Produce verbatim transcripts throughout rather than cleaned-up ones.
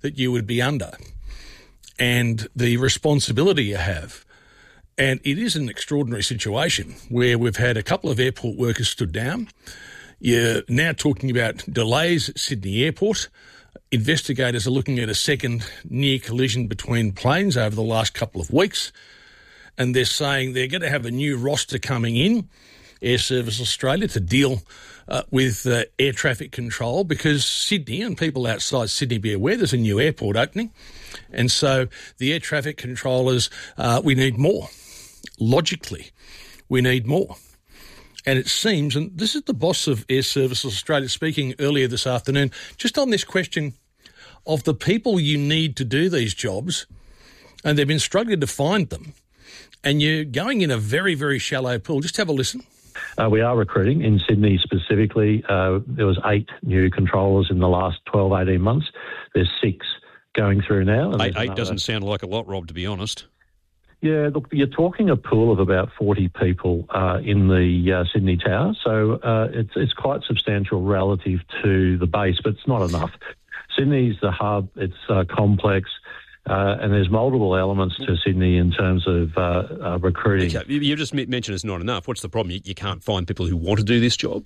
that you would be under and the responsibility you have. And it is an extraordinary situation where we've had a couple of airport workers stood down. You're now talking about delays at Sydney Airport. Investigators are looking at a second near collision between planes over the last couple of weeks, and they're saying they're going to have a new roster coming in, Air Service Australia, to deal uh, with uh, air traffic control, because Sydney and people outside Sydney, be aware, there's a new airport opening, and so the air traffic controllers, uh, we need more. Logically, we need more. And it seems, and this is the boss of Air Services Australia speaking earlier this afternoon, just on this question of the people you need to do these jobs, and they've been struggling to find them, and you're going in a very, very shallow pool. Just have a listen. Uh, we are recruiting in Sydney specifically. Uh, there was eight new controllers in the last twelve, eighteen months. There's six going through now. And eight eight doesn't sound like a lot, Rob, to be honest. Yeah, look, you're talking a pool of about forty people uh, in the uh, Sydney Tower, so uh, it's it's quite substantial relative to the base, but it's not enough. Sydney's the hub, it's uh, complex, uh, and there's multiple elements to Sydney in terms of uh, uh, recruiting. Okay. You just mentioned it's not enough. What's the problem? You, you can't find people who want to do this job?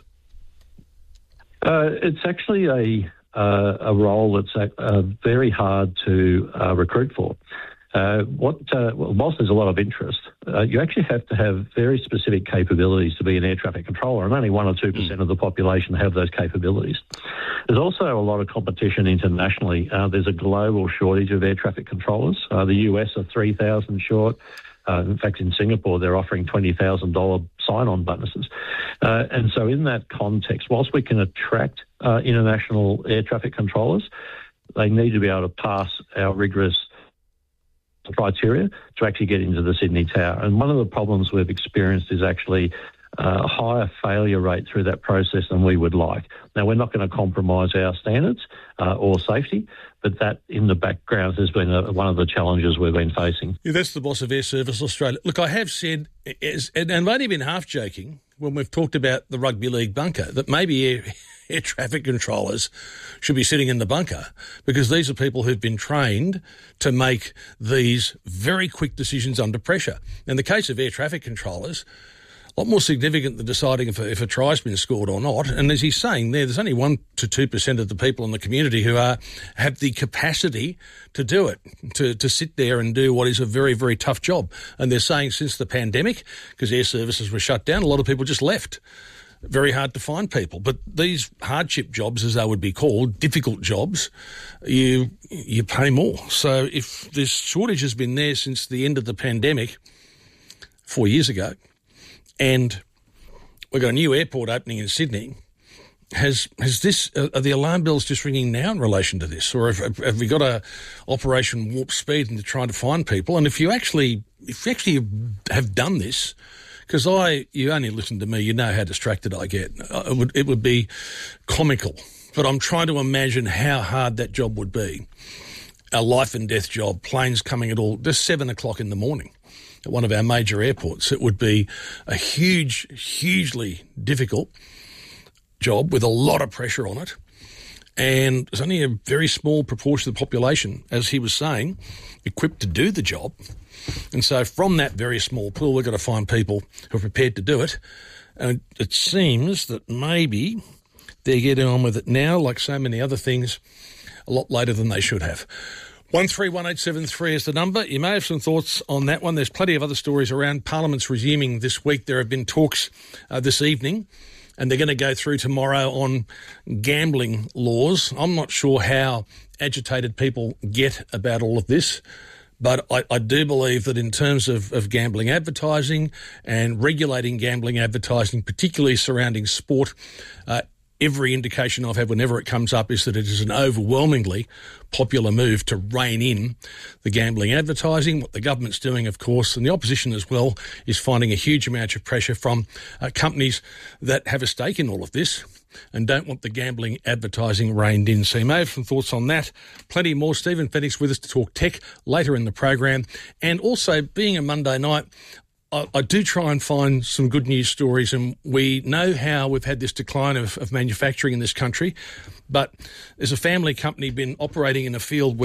Uh, it's actually a, uh, a role that's uh, very hard to uh, recruit for. Uh, what uh, whilst there's a lot of interest, uh, you actually have to have very specific capabilities to be an air traffic controller, and only one or two percent of the population have those capabilities. There's also a lot of competition internationally. Uh, there's a global shortage of air traffic controllers. Uh, the U S are three thousand short. Uh, in fact, in Singapore, they're offering twenty thousand dollars sign-on bonuses. Uh, and so in that context, whilst we can attract uh, international air traffic controllers, they need to be able to pass our rigorous criteria to actually get into the Sydney Tower. And one of the problems we've experienced is actually uh, a higher failure rate through that process than we would like. Now, we're not going to compromise our standards uh, or safety, but that in the background has been a, one of the challenges we've been facing. Yeah, that's the boss of Air Service Australia. Look, I have said, and I've only been half joking when we've talked about the rugby league bunker, that maybe air, air traffic controllers should be sitting in the bunker, because these are people who've been trained to make these very quick decisions under pressure. In the case of air traffic controllers, a lot more significant than deciding if a, if a try's been scored or not. And as he's saying there, there's only one to two percent of the people in the community who are have the capacity to do it, to, to sit there and do what is a very, very tough job. And they're saying since the pandemic, because air services were shut down, a lot of people just left. Very hard to find people. But these hardship jobs, as they would be called, difficult jobs, you you pay more. So if this shortage has been there since the end of the pandemic four years ago, and we've got a new airport opening in Sydney, has has this are the alarm bells just ringing now in relation to this, or have, have we got a Operation Warp Speed into trying to find people? And if you actually if you actually have done this, because I you only listen to me, you know how distracted I get. It would it would be comical, but I'm trying to imagine how hard that job would be. A life and death job, planes coming at all. Just seven o'clock in the morning at one of our major airports. It would be a huge, hugely difficult job with a lot of pressure on it. And there's only a very small proportion of the population, as he was saying, equipped to do the job. And so from that very small pool, we've got to find people who are prepared to do it. And it seems that maybe they're getting on with it now, like so many other things, a lot later than they should have. one three one eight seven three is the number. You may have some thoughts on that one. There's plenty of other stories around. Parliament's resuming this week. There have been talks uh, this evening, and they're going to go through tomorrow on gambling laws. I'm not sure how agitated people get about all of this, but I, I do believe that in terms of, of gambling advertising and regulating gambling advertising, particularly surrounding sport, uh, every indication I've had whenever it comes up is that it is an overwhelmingly popular move to rein in the gambling advertising. What the government's doing, of course, and the opposition as well, is finding a huge amount of pressure from uh, companies that have a stake in all of this and don't want the gambling advertising reined in. So you may have some thoughts on that. Plenty more. Stephen Fenix with us to talk tech later in the program. And also, being a Monday night, I, I do try and find some good news stories, and we know how we've had this decline of, of manufacturing in this country, but there's a family company been operating in a field where